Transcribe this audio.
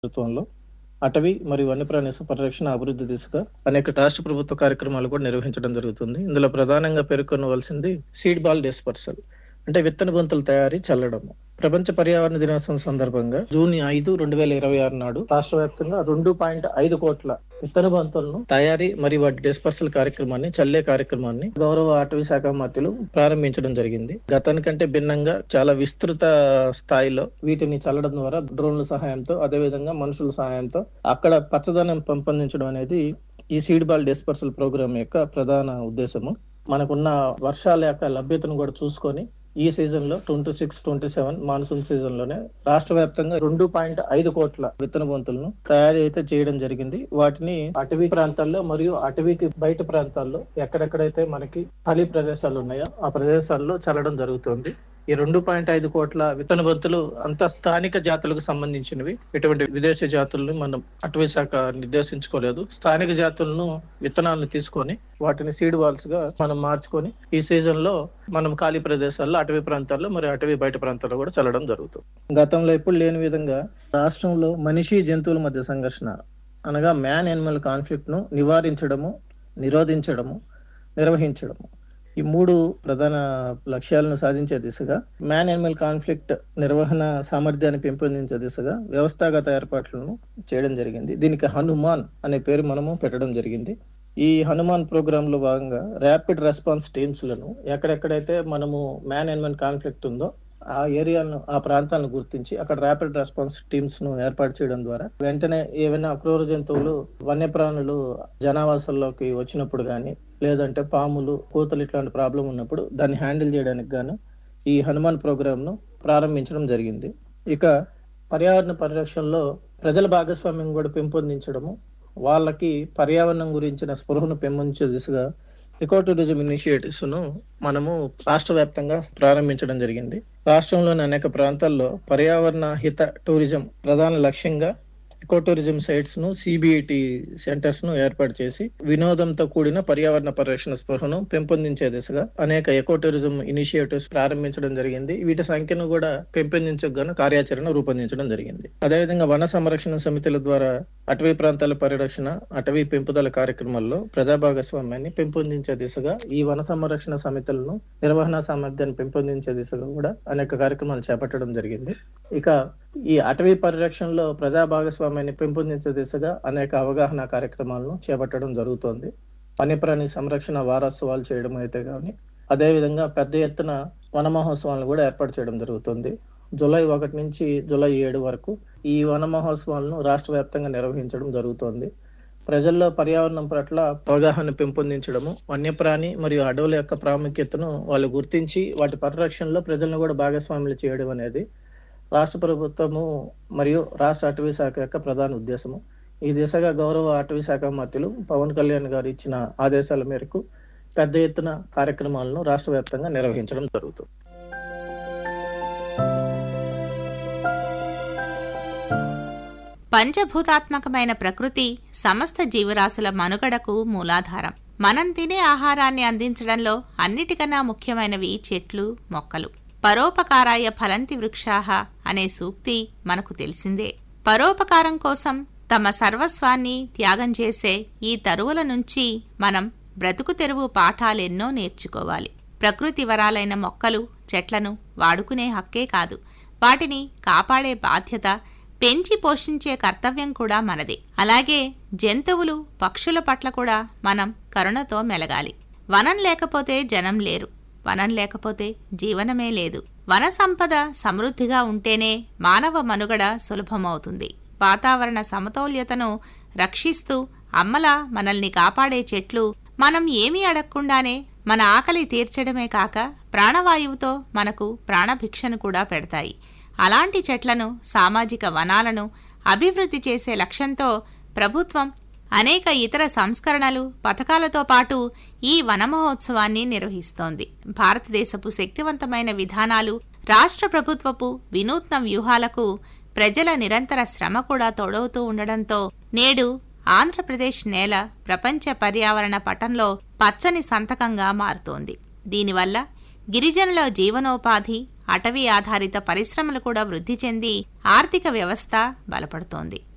నేతృత్వంలో అటవీ మరియు వన్యప్రాణి పరిరక్షణ అభివృద్ధి దిశగా అనేక రాష్ట్ర ప్రభుత్వ కార్యక్రమాలు కూడా నిర్వహించడం జరుగుతుంది. ఇందులో ప్రధానంగా పేర్కొనవలసింది సీడ్ బాల్ డిస్పర్సల్ అంటే విత్తన బంతుల తయారీ చల్లడము. ప్రపంచ పర్యావరణ దినోత్సవం సందర్భంగా జూన్ 5, 2026 నాడు రాష్ట్ర వ్యాప్తంగా 2.5 కోట్ల విత్తన బంతులను తయారీ మరియు వాటి డిస్పర్సల్ కార్యక్రమాన్ని చల్లే కార్యక్రమాన్ని గౌరవ అటవీ శాఖ మంత్రులు ప్రారంభించడం జరిగింది. గతానికంటే భిన్నంగా చాలా విస్తృత స్థాయిలో వీటిని చల్లడం ద్వారా డ్రోన్ల సహాయంతో అదేవిధంగా మనుషుల సహాయంతో అక్కడ పచ్చదనం పెంపొందించడం అనేది ఈ సీడ్ బాల్ డిస్పర్సల్ ప్రోగ్రామ్ యొక్క ప్రధాన ఉద్దేశము. మనకున్న వర్షాల యొక్క లభ్యతను కూడా చూసుకొని ఈ సీజన్ లో 26-27 మాన్సూన్ సీజన్ లోనే రాష్ట్ర వ్యాప్తంగా 2.5 కోట్ల విత్తన బంతులను తయారీ అయితే చేయడం జరిగింది. వాటిని అటవీ ప్రాంతాల్లో మరియు అటవీకి బయట ప్రాంతాల్లో ఎక్కడెక్కడైతే మనకి ఖాళీ ప్రదేశాలు ఉన్నాయో ఆ ప్రదేశాల్లో చల్లడం జరుగుతుంది. ఈ 2.5 కోట్ల విత్తన బంతులు అంతా స్థానిక జాతులకు సంబంధించినవి. ఇటువంటి విదేశీ జాతులను మనం అటవీ శాఖ నిర్దేశించుకోలేదు. స్థానిక జాతులను విత్తనాలను తీసుకొని వాటిని సీడ్ బాల్స్ గా మనం మార్చుకొని ఈ సీజన్ లో మనం ఖాళీ ప్రదేశాల్లో అటవీ ప్రాంతాల్లో మరి అటవీ బయట ప్రాంతాల్లో కూడా చల్లడం జరుగుతుంది. గతంలో ఎప్పుడు లేని విధంగా రాష్ట్రంలో మనిషి జంతువుల మధ్య సంఘర్షణ అనగా మ్యాన్ యానిమల్ కాన్ఫ్లిక్ట్ ను నివారించడము, నిరోధించడము, నిర్వహించడము ఈ 3 ప్రధాన లక్ష్యాలను సాధించే దిశగా మ్యాన్ యానిమల్ కాన్ఫ్లిక్ట్ నిర్వహణ సామర్థ్యాన్ని పెంపొందించే దిశగా వ్యవస్థాగత ఏర్పాట్లను చేయడం జరిగింది. దీనికి హనుమాన్ అనే పేరు మనము పెట్టడం జరిగింది. ఈ హనుమాన్ ప్రోగ్రామ్ లో భాగంగా ర్యాపిడ్ రెస్పాన్స్ టీమ్స్ లను ఎక్కడెక్కడైతే మనము మ్యాన్ యానిమల్ కాన్ఫ్లిక్ట్ ఉందో ఆ ఏరియాను ఆ ప్రాంతాలను గుర్తించి అక్కడ ర్యాపిడ్ రెస్పాన్స్ టీమ్స్ ను ఏర్పాటు చేయడం ద్వారా వెంటనే ఏవైనా క్రూర జంతువులు వన్యప్రాణులు జనావాసాల్లోకి వచ్చినప్పుడు గానీ లేదంటే పాములు కోతలు ఇట్లాంటి ప్రాబ్లం ఉన్నప్పుడు దాన్ని హ్యాండిల్ చేయడానికి గాను ఈ హనుమాన్ ప్రోగ్రామ్ ను ప్రారంభించడం జరిగింది. ఇక పర్యావరణ పరిరక్షణలో ప్రజల భాగస్వామ్యం కూడా పెంపొందించడము, వాళ్ళకి పర్యావరణం గురించిన స్పృహను పెంపొందించే దిశగా ఎకో టూరిజం ఇనిషియేటివ్స్ ను మనము రాష్ట్ర వ్యాప్తంగా ప్రారంభించడం జరిగింది. రాష్ట్రంలోని అనేక ప్రాంతాల్లో పర్యావరణ హిత టూరిజం ప్రధాన లక్ష్యంగా ఎకో టూరిజం సైట్స్ ను సిబిఐటి సెంటర్స్ ను ఏర్పాటు చేసి వినోదంతో కూడిన పర్యావరణ పరిరక్షణ స్పృహను పెంపొందించే దిశగా అనేక ఎకో టూరిజం ఇనిషియేటివ్స్ ప్రారంభించడం జరిగింది. వీటి సంఖ్యను కూడా పెంపొందించగాను కార్యాచరణ రూపొందించడం జరిగింది. అదేవిధంగా వన సంరక్షణ సమితుల ద్వారా అటవీ ప్రాంతాల పరిరక్షణ, అటవీ పెంపుదల కార్యక్రమాల్లో ప్రజా భాగస్వామ్యాన్ని పెంపొందించే దిశగా ఈ వన సంరక్షణ సమితులను నిర్వహణ సామర్థ్యాన్ని పెంపొందించే దిశగా కూడా అనేక కార్యక్రమాలు చేపట్టడం జరిగింది. ఇక ఈ అటవీ పరిరక్షణలో ప్రజా భాగస్వామ్యాన్ని పెంపొందించే దిశగా అనేక అవగాహన కార్యక్రమాలను చేపట్టడం జరుగుతోంది. వన్యప్రాణి సంరక్షణ వారోత్సవాలు చేయడం అయితే కానీ అదేవిధంగా పెద్ద ఎత్తున వన మహోత్సవాలను కూడా ఏర్పాటు చేయడం జరుగుతుంది. జూలై 1 నుంచి జూలై 7 వరకు ఈ వన మహోత్సవాలను రాష్ట్ర వ్యాప్తంగా నిర్వహించడం జరుగుతోంది. ప్రజల్లో పర్యావరణం పట్ల అవగాహన పెంపొందించడము, వన్యప్రాణి మరియు అడవుల యొక్క ప్రాముఖ్యతను వాళ్ళు గుర్తించి వాటి పరిరక్షణలో ప్రజలను కూడా భాగస్వాములు చేయడం అనేది రాష్ట్ర ప్రభుత్వము మరియు రాష్ట్ర అటవీ శాఖ యొక్క ప్రధాన ఉద్దేశము. ఈ దిశగా గౌరవ అటవీ శాఖ మంత్రులు పవన్ కళ్యాణ్ గారు ఇచ్చిన ఆదేశాల మేరకు పెద్ద ఎత్తున కార్యక్రమాలను రాష్ట్ర వ్యాప్తంగా నిర్వహించడం జరుగుతుంది. పంచభూతాత్మకమైన ప్రకృతి సమస్త జీవరాశుల మనుగడకు మూలాధారం. మనం తినే ఆహారాన్ని అందించడంలో అన్నిటికన్నా ముఖ్యమైనవి చెట్లు, మొక్కలు. పరోపకారాయ ఫలంతి వృక్షాః అనే సూక్తి మనకు తెలిసిందే. పరోపకారం కోసం తమ సర్వస్వాన్ని త్యాగం చేసే ఈ తరువుల నుంచి మనం బ్రతుకు తెరువు పాఠాలెన్నో నేర్చుకోవాలి. ప్రకృతి వరాలైన మొక్కలు, చెట్లను వాడుకునే హక్కే కాదు, వాటిని కాపాడే బాధ్యత, పెంచి పోషించే కర్తవ్యం కూడా మనదే. అలాగే జంతువులు, పక్షుల పట్ల కూడా మనం కరుణతో మెలగాలి. వనం లేకపోతే జనం లేరు, వనం లేకపోతే జీవనమే లేదు. వన సంపద సమృద్ధిగా ఉంటేనే మానవ మనుగడ సులభమవుతుంది. వాతావరణ సమతౌల్యతను రక్షిస్తూ అమ్మలా మనల్ని కాపాడే చెట్లు మనం ఏమీ అడగకుండానే మన ఆకలి తీర్చడమే కాక ప్రాణవాయువుతో మనకు ప్రాణభిక్షను కూడా పెడతాయి. అలాంటి చెట్లను, సామాజిక వనాలను అభివృద్ధి చేసే లక్ష్యంతో ప్రభుత్వం అనేక ఇతర సంస్కరణలు, పథకాలతో పాటు ఈ వన మహోత్సవాన్ని నిర్వహిస్తోంది. భారతదేశపు శక్తివంతమైన విధానాలు, రాష్ట్ర ప్రభుత్వపు వినూత్న వ్యూహాలకు ప్రజల నిరంతర శ్రమ కూడా తోడవుతూ ఉండడంతో నేడు ఆంధ్రప్రదేశ్ నేల ప్రపంచ పర్యావరణ పటంలో పచ్చని సంతకంగా మారుతోంది. దీనివల్ల గిరిజనుల జీవనోపాధి, అటవీ ఆధారిత పరిశ్రమలు కూడా వృద్ధి చెంది ఆర్థిక వ్యవస్థ బలపడుతోంది.